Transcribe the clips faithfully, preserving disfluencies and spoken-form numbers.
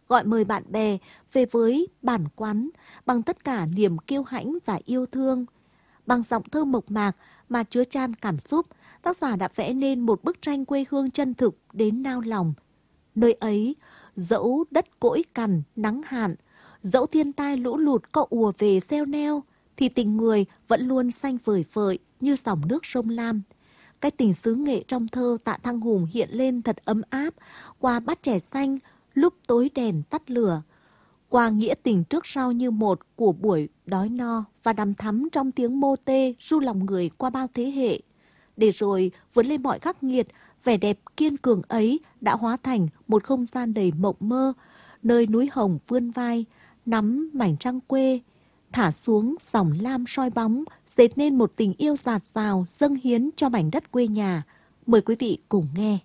gọi mời bạn bè về với bản quán bằng tất cả niềm kiêu hãnh và yêu thương. Bằng giọng thơ mộc mạc mà chứa chan cảm xúc, tác giả đã vẽ nên một bức tranh quê hương chân thực đến nao lòng. Nơi ấy, dẫu đất cỗi cằn, nắng hạn, dẫu thiên tai lũ lụt có ùa về gieo neo, thì tình người vẫn luôn xanh vời vợi như dòng nước sông Lam. Cái tình xứ Nghệ trong thơ Tạ Thăng Hùng hiện lên thật ấm áp qua bát chè xanh lúc tối đèn tắt lửa, qua nghĩa tình trước sau như một của buổi đói no và đằm thắm trong tiếng mô tê ru lòng người qua bao thế hệ. Để rồi vượt lên mọi khắc nghiệt, vẻ đẹp kiên cường ấy đã hóa thành một không gian đầy mộng mơ, nơi núi hồng vươn vai, nắm mảnh trăng quê, thả xuống dòng lam soi bóng, dệt nên một tình yêu dạt dào dâng hiến cho mảnh đất quê nhà. Mời quý vị cùng nghe.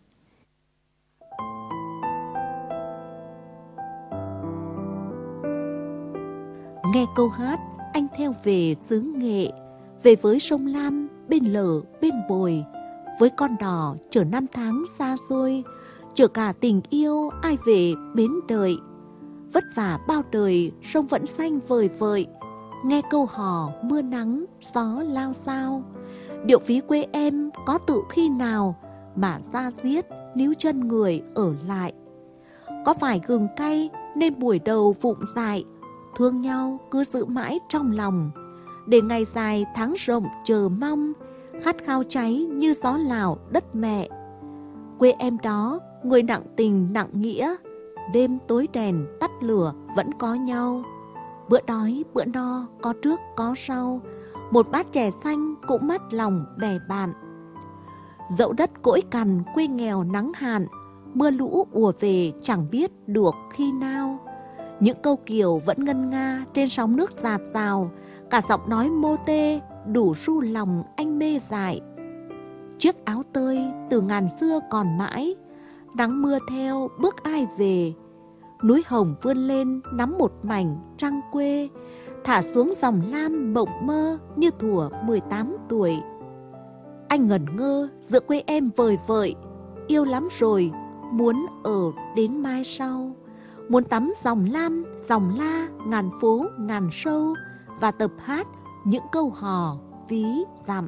Nghe câu hát Anh theo về xứ Nghệ, về với sông Lam bên lở bên bồi, với con đò chở năm tháng xa xôi, chở cả tình yêu ai về bến đợi. Vất vả bao đời sông vẫn xanh vời vợi, nghe câu hò mưa nắng gió lao sao. Điệu ví quê em có tự khi nào mà ra diết níu chân người ở lại. Có phải gừng cay nên buổi đầu vụng dại, thương nhau cứ giữ mãi trong lòng, để ngày dài tháng rộng chờ mong, khát khao cháy như gió Lào đất mẹ. Quê em đó người nặng tình nặng nghĩa, đêm tối đèn tắt lửa vẫn có nhau. Bữa đói bữa no có trước có sau, một bát chè xanh cũng mắt lòng bè bạn. Dẫu đất cỗi cằn quê nghèo nắng hạn, mưa lũ ùa về chẳng biết được khi nào. Những câu kiều vẫn ngân nga trên sóng nước dạt dào, cả giọng nói mô tê đủ ru lòng anh mê dại. Chiếc áo tơi từ ngàn xưa còn mãi, nắng mưa theo bước ai về. Núi hồng vươn lên nắm một mảnh trăng quê, thả xuống dòng lam mộng mơ như thuở mười tám tuổi. Anh ngẩn ngơ giữa quê em vời vợi, yêu lắm rồi, muốn ở đến mai sau. Muốn tắm dòng lam, dòng la, ngàn phố, ngàn sâu, và tập hát những câu hò ví dặm.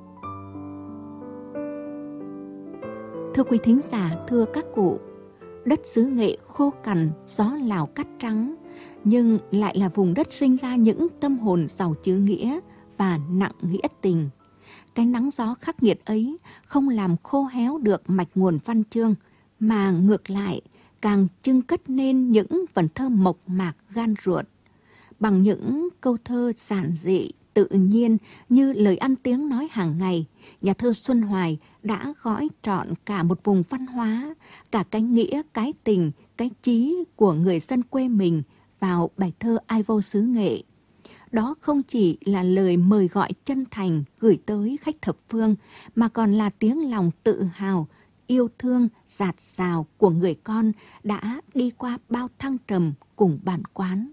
Thưa quý thính giả, thưa các cụ, đất xứ Nghệ khô cằn, gió Lào cắt trắng, nhưng lại là vùng đất sinh ra những tâm hồn giàu chữ nghĩa và nặng nghĩa tình. Cái nắng gió khắc nghiệt ấy không làm khô héo được mạch nguồn văn chương, mà ngược lại càng trưng cất nên những vần thơ mộc mạc gan ruột. Bằng những câu thơ giản dị, tự nhiên như lời ăn tiếng nói hàng ngày, nhà thơ Xuân Hoài đã gói trọn cả một vùng văn hóa, cả cái nghĩa, cái tình, cái chí của người dân quê mình vào bài thơ Ai vô xứ Nghệ. Đó không chỉ là lời mời gọi chân thành gửi tới khách thập phương, mà còn là tiếng lòng tự hào, yêu thương, dạt dào của người con đã đi qua bao thăng trầm cùng bản quán.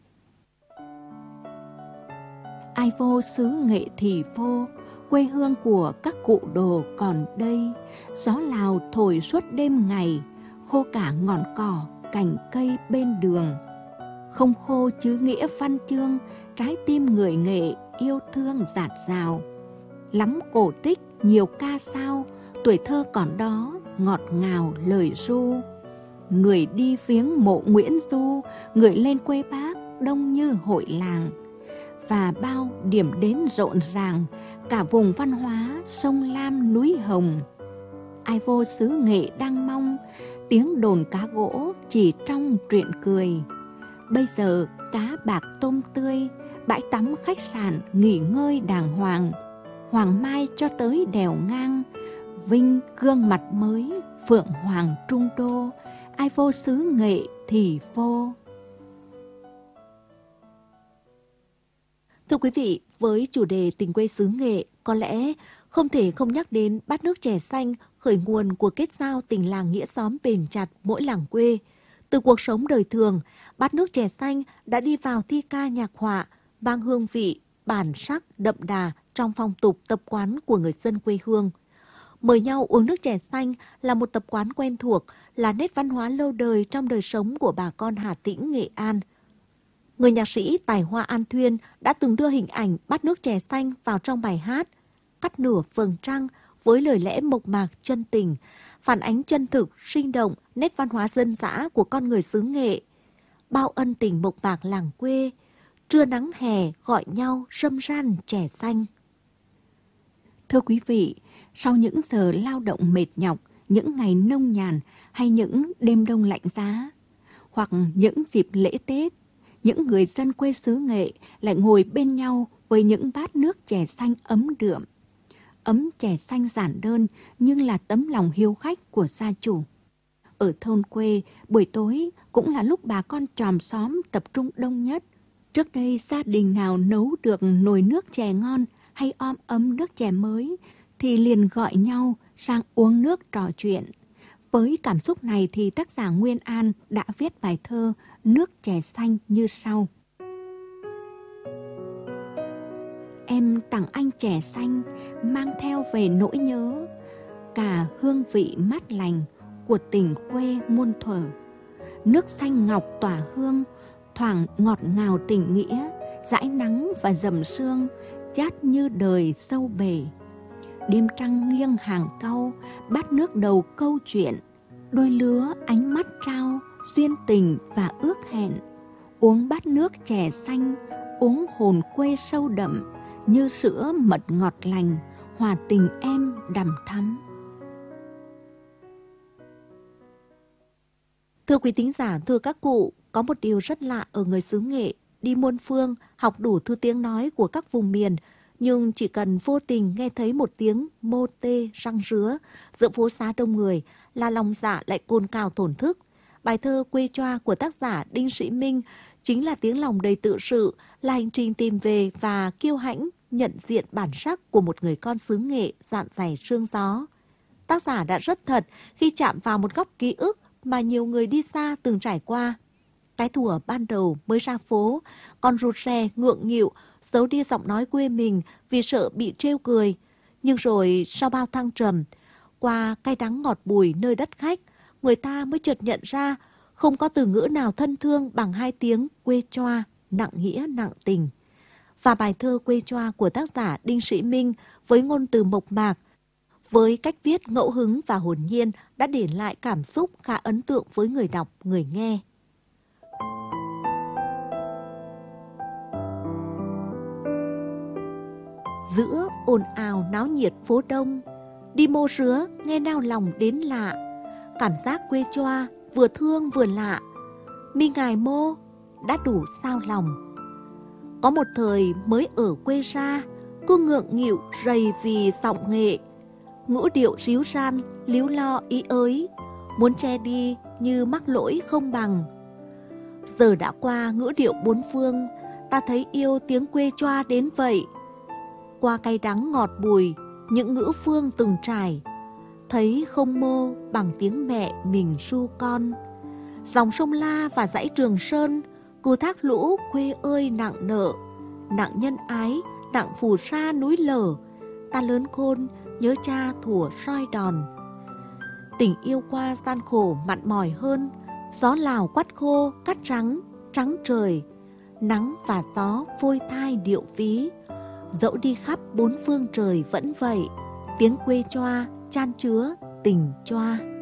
Ai vô xứ Nghệ thì vô, quê hương của các cụ đồ còn đây. Gió Lào thổi suốt đêm ngày, khô cả ngọn cỏ, cành cây bên đường. Không khô chứ nghĩa văn chương, trái tim người Nghệ yêu thương dạt dào. Lắm cổ tích, nhiều ca sao, tuổi thơ còn đó, ngọt ngào lời ru. Người đi viếng mộ Nguyễn Du, người lên quê Bác đông như hội làng. Và bao điểm đến rộn ràng, cả vùng văn hóa sông Lam núi Hồng. Ai vô xứ Nghệ đang mong tiếng đồn cá gỗ chỉ trong truyện cười. Bây giờ cá bạc tôm tươi, bãi tắm khách sạn nghỉ ngơi đàng hoàng. Hoàng Mai cho tới đèo ngang, vinh gương mặt mới phượng hoàng trung đô. Ai vô xứ Nghệ thì vô. Thưa quý vị, với chủ đề tình quê xứ Nghệ, có lẽ không thể không nhắc đến bát nước chè xanh, khởi nguồn của kết giao tình làng nghĩa xóm bền chặt mỗi làng quê. Từ cuộc sống đời thường, bát nước chè xanh đã đi vào thi ca nhạc họa, mang hương vị, bản sắc đậm đà trong phong tục tập quán của người dân quê hương. Mời nhau uống nước chè xanh là một tập quán quen thuộc, là nét văn hóa lâu đời trong đời sống của bà con Hà Tĩnh, Nghệ An. Người nhạc sĩ tài hoa An Thuyên đã từng đưa hình ảnh bát nước chè xanh vào trong bài hát Cắt nửa vầng trăng với lời lẽ mộc mạc chân tình, phản ánh chân thực, sinh động, nét văn hóa dân dã của con người xứ Nghệ. Bao ân tình mộc mạc làng quê, trưa nắng hè gọi nhau râm ran chè xanh. Thưa quý vị, sau những giờ lao động mệt nhọc, những ngày nông nhàn hay những đêm đông lạnh giá, hoặc những dịp lễ Tết, những người dân quê xứ Nghệ lại ngồi bên nhau với những bát nước chè xanh ấm đượm. Ấm chè xanh giản đơn nhưng là tấm lòng hiếu khách của gia chủ. Ở thôn quê, buổi tối cũng là lúc bà con chòm xóm tập trung đông nhất. Trước đây gia đình nào nấu được nồi nước chè ngon hay om ấm nước chè mới thì liền gọi nhau sang uống nước trò chuyện. Với cảm xúc này thì tác giả Nguyên An đã viết bài thơ Nước chè xanh như sau. Em tặng anh chè xanh mang theo về nỗi nhớ, cả hương vị mát lành của tình quê muôn thuở. Nước xanh ngọc tỏa hương, thoảng ngọt ngào tình nghĩa, dãi nắng và dầm sương, chát như đời sâu bể. Đêm trăng nghiêng hàng cau, bát nước đầu câu chuyện, đôi lứa ánh mắt trao, duyên tình và ước hẹn. Uống bát nước chè xanh, uống hồn quê sâu đậm, như sữa mật ngọt lành, hòa tình em đằm thắm. Thưa quý thính giả, thưa các cụ, có một điều rất lạ ở người xứ Nghệ, đi muôn phương, học đủ thứ tiếng nói của các vùng miền, nhưng chỉ cần vô tình nghe thấy một tiếng mô tê răng rứa giữa phố xá đông người là lòng dạ lại cồn cào thổn thức. Bài thơ Quê Choa của tác giả Đinh Sĩ Minh chính là tiếng lòng đầy tự sự, là hành trình tìm về và kiêu hãnh nhận diện bản sắc của một người con xứ Nghệ dạn dày sương gió. Tác giả đã rất thật khi chạm vào một góc ký ức mà nhiều người đi xa từng trải qua. Cái thuở ban đầu mới ra phố, còn rụt rè, ngượng nghịu, giấu đi giọng nói quê mình vì sợ bị trêu cười. Nhưng rồi sau bao thăng trầm, qua cay đắng ngọt bùi nơi đất khách, người ta mới chợt nhận ra không có từ ngữ nào thân thương bằng hai tiếng quê choa, nặng nghĩa nặng tình. Và bài thơ Quê Choa của tác giả Đinh Sĩ Minh với ngôn từ mộc mạc, với cách viết ngẫu hứng và hồn nhiên đã để lại cảm xúc khá ấn tượng với người đọc, người nghe. Giữa ồn ào náo nhiệt phố đông, đi mô sứa nghe nao lòng đến lạ, cảm giác quê choa vừa thương vừa lạ, mi ngài mô đã đủ sao lòng. Có một thời mới ở quê ra, cô ngượng nghịu rầy vì giọng Nghệ, ngũ điệu ríu ran líu lo ý ới, muốn che đi như mắc lỗi không bằng. Giờ đã qua ngữ điệu bốn phương, ta thấy yêu tiếng quê choa đến vậy. Qua cay đắng ngọt bùi, những ngữ phương từng trải, thấy không mô bằng tiếng mẹ mình ru con. Dòng sông La và dãy Trường Sơn, cù thác lũ quê ơi nặng nợ, nặng nhân ái, nặng phù sa núi lở. Ta lớn khôn nhớ cha thủa roi đòn. Tình yêu qua gian khổ mặn mỏi hơn, gió Lào quắt khô cắt trắng, trắng trời, nắng và gió phôi thai điệu ví. Dẫu đi khắp bốn phương trời vẫn vậy, tiếng quê choa chan chứa tình choa.